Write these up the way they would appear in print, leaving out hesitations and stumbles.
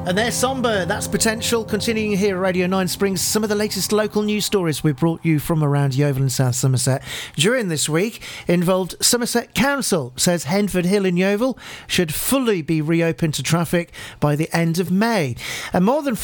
And there's Somber, that's Potential. Continuing here at Radio 9 Springs, some of the latest local news stories we've brought you from around Yeovil and South Somerset during this week involved Somerset Council says Henford Hill in Yeovil should fully be reopened to traffic by the end of May. And more than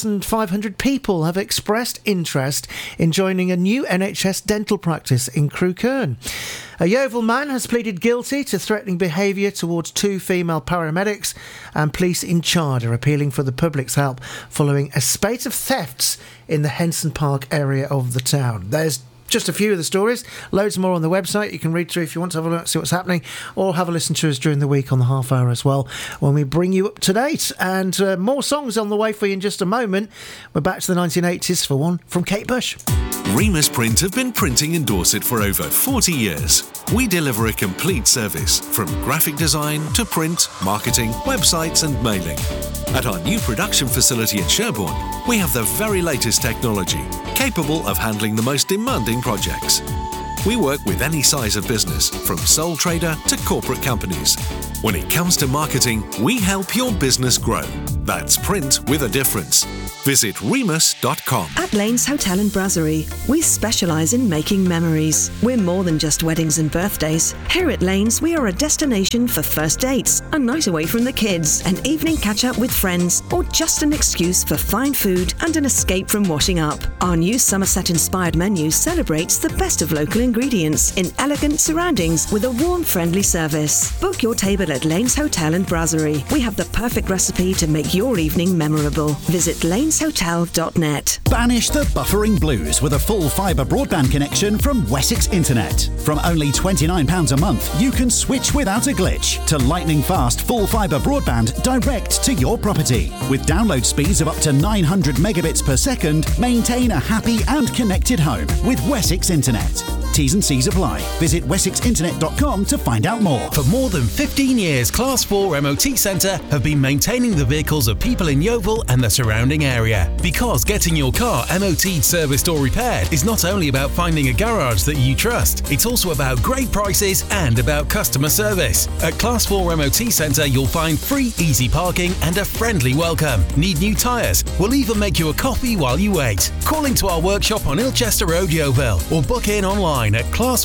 4,500 people have expressed interest in joining a new NHS dental practice in Crewe Cairn. A Yeovil man has pleaded guilty to threatening behaviour towards 2 female paramedics, and police in Chard are appealing for the public's help following a spate of thefts in the Henson Park area of the town. There's just a few of the stories, loads more on the website you can read through if you want to have a look, see what's happening, or have a listen to us during the week on the half hour as well when we bring you up to date. And more songs on the way for you in just a moment. We're back to the 1980s for one from Kate Bush. Remus Print have been printing in Dorset for over 40 years. We deliver a complete service from graphic design to print, marketing, websites and mailing. At our new production facility in Sherborne, we have the very latest technology, capable of handling the most demanding projects. We work with any size of business, from sole trader to corporate companies. When it comes to marketing, we help your business grow. That's print with a difference. Visit remus.com. At Lanes Hotel and Brasserie, we specialise in making memories. We're more than just weddings and birthdays. Here at Lanes, we are a destination for first dates, a night away from the kids, an evening catch-up with friends, or just an excuse for fine food and an escape from washing up. Our new Somerset-inspired menu celebrates the best of local ingredients in elegant surroundings with a warm, friendly service. Book your table at Lanes Hotel and Brasserie. We have the perfect recipe to make your evening memorable. Visit laneshotel.net. Banish the buffering blues with a full fibre broadband connection from Wessex Internet. From only £29 a month, you can switch without a glitch to lightning-fast full fibre broadband direct to your property. With download speeds of up to 900 megabits per second, maintain a happy and connected home with Wessex Internet. T's and C's apply. Visit wessexinternet.com to find out more. For more than 15 years, Class 4 MOT Centre have been maintaining the vehicles of people in Yeovil and the surrounding area. Because getting your car MOT'd, serviced or repaired is not only about finding a garage that you trust, it's also about great prices and about customer service. At Class 4 MOT Centre, you'll find free easy parking and a friendly welcome. Need new tyres? We'll even make you a coffee while you wait. Call into our workshop on Ilchester Road, Yeovil, or book in online at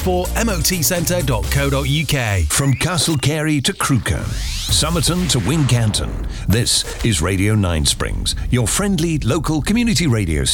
class4motcentre.co.uk. From Castle Carey to Crewe Cairn, Somerton to Wincanton, this is Radio 9 Springs, your friendly local community radio station.